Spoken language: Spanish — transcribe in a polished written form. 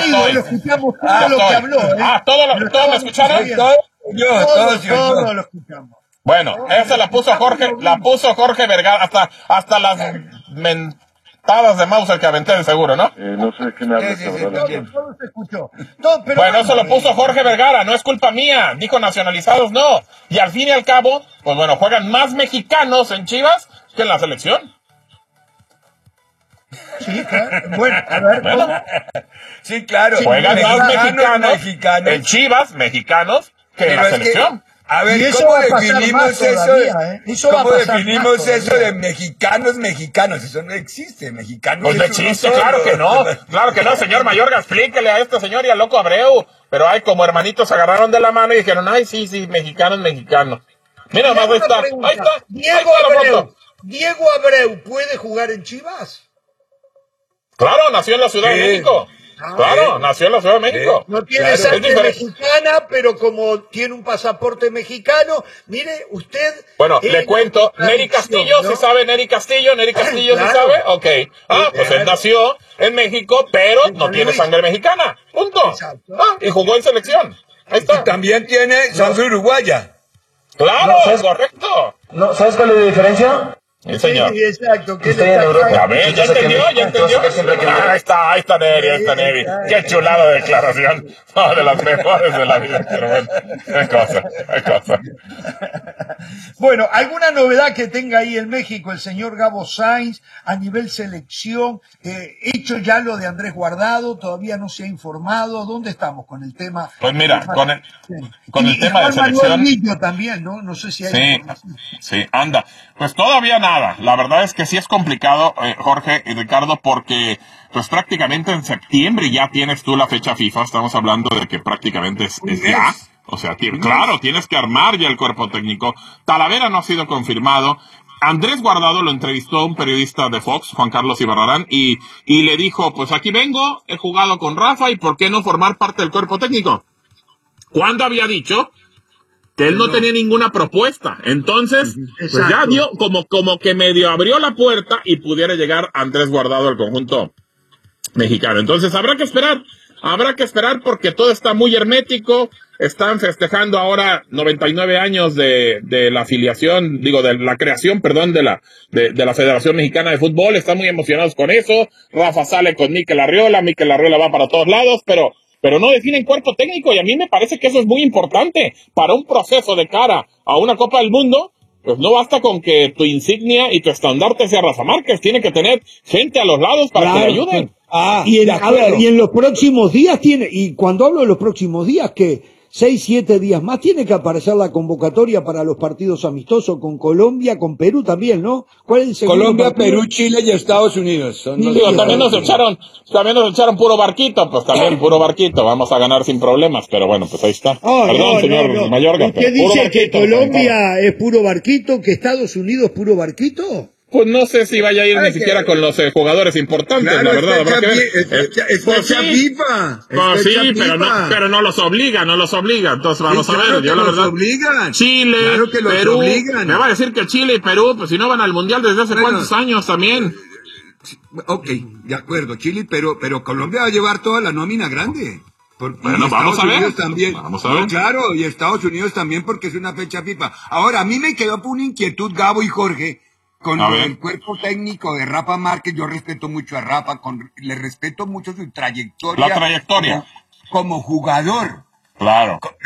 digo, lo escuchamos todo lo que habló. ¿Todos lo escucharon? Todos lo escuchamos. Bueno, esa la puso Jorge Vergara, hasta las mentadas de Mauser que aventé de seguro, ¿no? No sé de qué me hablas, Todo se escuchó. Bueno, eso lo puso Jorge Vergara, no es culpa mía. Dijo nacionalizados, no. Y al fin y al cabo, pues bueno, juegan más mexicanos en Chivas que en la selección. Sí, claro. Bueno, a ver. Bueno. Sí, claro. Juegan más mexicanos en Chivas, mexicanos, que en la selección. A ver, ¿cómo definimos eso? ¿Cómo definimos eso de mexicanos? Eso no existe, mexicanos. Pues no existe, claro que no, señor Mayorga, explíquele a este señor y al loco Abreu. Pero hay como hermanitos se agarraron de la mano y dijeron, ay, sí, mexicanos. Mira, más ahí está. ¿Diego Abreu puede jugar en Chivas? Claro, nació en la Ciudad de México. Claro, nació en la Ciudad de México. No tiene sangre mexicana, pero como tiene un pasaporte mexicano, mire, usted... Bueno, le cuento, Nery Castillo, ¿sí sabe Nery Castillo? ¿Nery Castillo sí sabe? Ok. Pues él nació en México, pero no tiene sangre mexicana. Punto. Y jugó en selección. Ahí está. Y también tiene sangre uruguaya. Claro, es correcto. No, ¿sabes cuál es la diferencia? Sí, señor. Sí, exacto. Estoy en Europa. Ya entendió. Ahí está Nery. Qué chulada de declaración. De las mejores de la vida. Pero bueno, qué cosa. Bueno, ¿alguna novedad que tenga ahí en México el señor Gabo Sainz a nivel selección? Hecho ya lo de Andrés Guardado, todavía no se ha informado. ¿Dónde estamos con el tema? Pues mira, con el tema de selección. Manuel también, ¿no? No sé si hay información. Sí, anda. Pues todavía nada. La verdad es que sí es complicado, Jorge y Ricardo, porque pues prácticamente en septiembre ya tienes tú la fecha FIFA. Estamos hablando de que prácticamente es ya. O sea, claro, tienes que armar ya el cuerpo técnico. Talavera no ha sido confirmado. Andrés Guardado lo entrevistó un periodista de Fox, Juan Carlos Ibarrarán, y le dijo, pues aquí vengo, he jugado con Rafa, y ¿por qué no formar parte del cuerpo técnico? ¿Cuándo había dicho? Que él no tenía ninguna propuesta. Entonces, pues ya dio, como que medio abrió la puerta y pudiera llegar Andrés Guardado al conjunto mexicano. Entonces, habrá que esperar porque todo está muy hermético. Están festejando ahora 99 años de la afiliación, de la creación, de la Federación Mexicana de Fútbol. Están muy emocionados con eso. Rafa sale con Mikel Arriola va para todos lados, pero no definen cuerpo técnico, y a mí me parece que eso es muy importante para un proceso de cara a una Copa del Mundo. Pues no basta con que tu insignia y tu estandarte sea Rafa Márquez, tiene que tener gente a los lados para que le ayuden. Y en los próximos días y cuando hablo de los próximos días, que 6, 7 días más tiene que aparecer la convocatoria para los partidos amistosos con Colombia, con Perú también, ¿no? ¿Cuál es el segundo Colombia, partido? Perú, Chile y Estados Unidos. También nos echaron puro barquito, pues también puro barquito, vamos a ganar sin problemas, pero bueno, pues ahí está. Perdón, señor Mayorga. ¿Usted dice que Colombia es puro barquito, que Estados Unidos es puro barquito? Pues no sé si vaya a ir ni siquiera con los jugadores importantes, claro, la verdad. Es fecha FIFA. Pues sí, pero no los obliga. Entonces vamos a ver. Yo la verdad. Obligan. Chile, claro que los Perú. Obligan. Me va a decir que Chile y Perú, pues si no van al Mundial desde hace cuántos años también. Ok, de acuerdo, Chile y Perú, pero Colombia va a llevar toda la nómina grande. Bueno, vamos a ver. También. Vamos a ver. Claro, y Estados Unidos también porque es una fecha FIFA. Ahora, a mí me quedó por una inquietud, Gabo y Jorge, con el cuerpo técnico de Rafa Márquez. Yo respeto mucho a Rafa, le respeto mucho su trayectoria. La trayectoria. Como jugador. Claro.